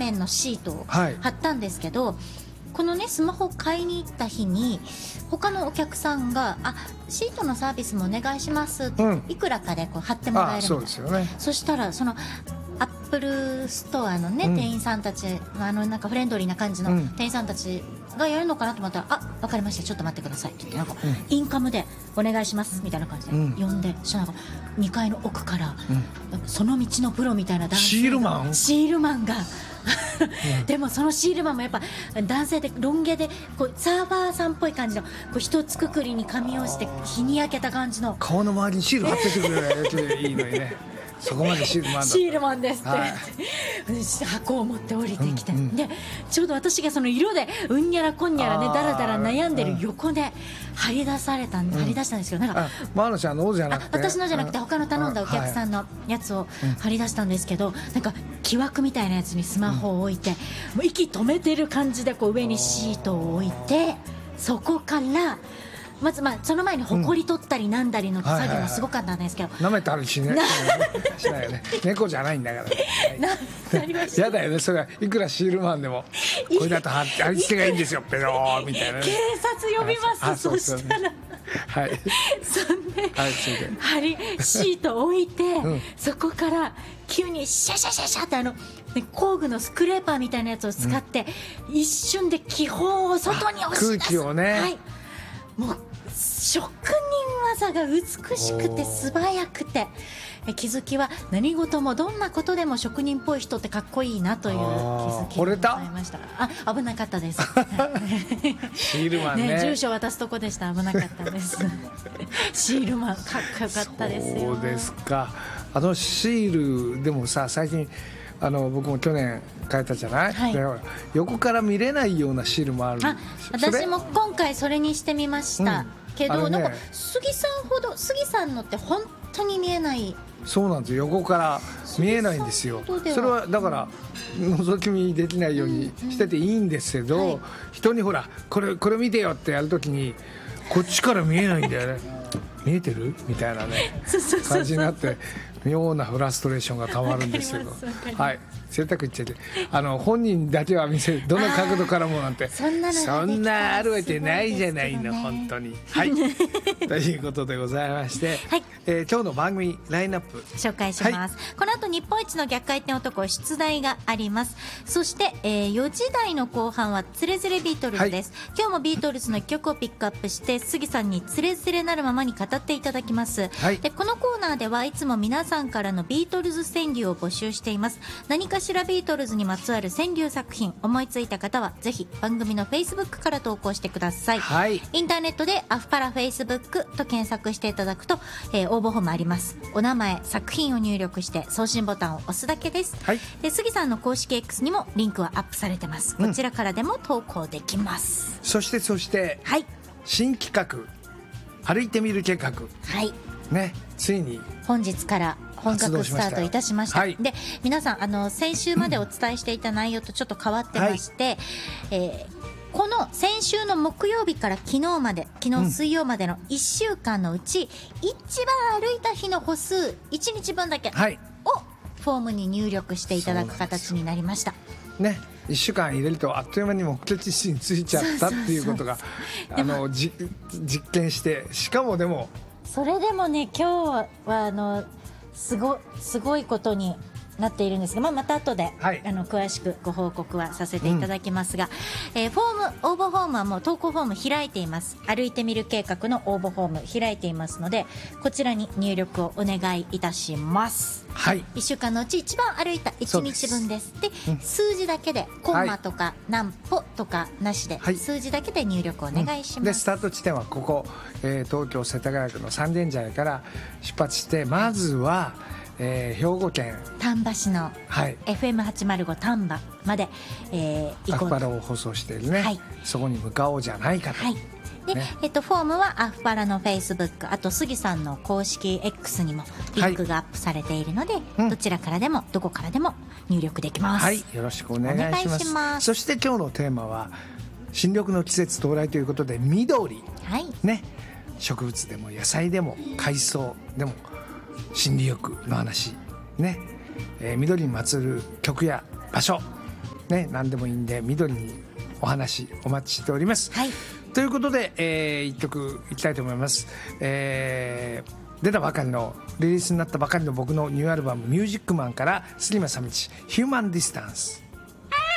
面のシートを貼ったんですけど、このねスマホを買いに行った日に他のお客さんがシートのサービスもお願いしますって、いくらかでこう貼ってもらえるみたいな。 そうですよね。 そしたらそのアップルストアのね、店員さんたちなんかフレンドリーな感じの店員さんたちがやるのかなと思ったら、分かりました、ちょっと待ってくださいって言って、なんか、インカムでお願いしますみたいな感じで呼んで、そしたらなんか2階の奥から、その道のプロみたいな男性シールマンがでもそのシールマンもやっぱ男性でロン毛でこうサーファーさんっぽい感じのこう一つくくりに髪をして日に焼けた感じの、 顔の周りにシール貼っててくれるやつでいいのにねそこまでシールマンだった。 シールマンですって、箱を持って降りてきて、でちょうど私がその色でうんにゃらこんにゃらねだらだら悩んでる横で張り出したんですけど、なんかマーノちゃんのじゃなくて、 私のじゃなくて他の頼んだお客さんのやつを張り出したんですけど、なんか木枠みたいなやつにスマホを置いて、もう息止めてる感じでこう上にシートを置いて、そこからまずその前にほこり取ったりなんだりの作業もすごかったんですけど、 舐めたりしないよね。猫じゃないんだからなりました。 やだよね、それはいくらシールマンでもこれだと貼り付けがいいんですよペローみたいな、ね、 警察呼びます。そしたらはいそんでシート置いて、そこから急にシャシャシャシャって工具のスクレーパーみたいなやつを使って、一瞬で気泡を外に押し出す。 空気をね、 もう職人技が美しくて素早くて、気づきは何事もどんなことでも職人っぽい人ってかっこいいなという気づきがございました。危なかったですシールマン ね住所渡すとこでした。危なかったですシールマンかっこよかったですよ。 そうですか。シールでもさ、最近僕も去年変えたじゃない、横から見れないようなシールもある。 私も今回それにしてみました、けど、なんか杉さんのって本当に見えない。 そうなんですよ、横から見えないんですよ。それはだから覗き見できないようにしてていいんですけど、人にほらこれ見てよってやるときにこっちから見えないんだよね見えてるみたいなね感じになって妙なフラストレーションがたまるんですけど、はい、贅沢言っちゃって本人だけは見せる、どの角度からもなんてそんなあるわけないじゃないの、本当に。はいということでございまして、今日の番組ラインナップ紹介します、この後日本一の逆回転男出題があります。そして、4時台の後半はつれづれビートルズです、今日もビートルズの1曲をピックアップして杉さんにつれづれなるままに語っていただきます、でこのコーナーではいつも皆さんからのビートルズ川柳を募集しています。何かしらビートルズにまつわる川柳作品思いついた方はぜひ番組の Facebook から投稿してください、インターネットでアフパラ Facebook と検索していただくと、応募フォームあります。お名前作品を入力して送信ボタンを押すだけです、で杉さんの公式 X にもリンクはアップされてます、こちらからでも投稿できます、 そして、新企画歩いてみる計画、ね、ついに本日から本格スタートいたしました。で皆さん先週までお伝えしていた内容とちょっと変わってまして、この先週の木曜日から昨日水曜までの1週間のうち一番歩いた日の歩数1日分だけをフォームに入力していただく形になりましたね。1週間入れるとあっという間に目的地に着いちゃったっていうことが実験して、しかもでもそれでもね今日はすごいことになっているんですが、また後で、詳しくご報告はさせていただきますが、応募フォームはもう投稿フォーム開いています。歩いてみる計画の応募フォーム開いていますので、こちらに入力をお願いいたします。1週間のうち一番歩いた1日分です。で、数字だけでコンマとか何歩とかなしで、数字だけで入力お願いします、 でスタート地点はここ、東京世田谷区の三軒茶屋から出発して、まずは兵庫県丹波市の FM805 丹波まで、 アフパラを放送しているね、そこに向かおうじゃないかと、 でフォームはアフパラのフェイスブック、あと杉さんの公式 X にもリンクがアップされているので、どちらからでもどこからでも入力できます。 よろしくお願いします。そして今日のテーマは新緑の季節到来ということで、緑、植物でも野菜でも海藻でも心理欲の話ね、緑にまつわる曲や場所ね、何でもいいんで緑にお話お待ちしております、はい、ということで、1曲いきたいと思います、出たばかりのリリースになったばかりの僕のニューアルバムミュージックマンから杉間さみちヒューマンディスタンス。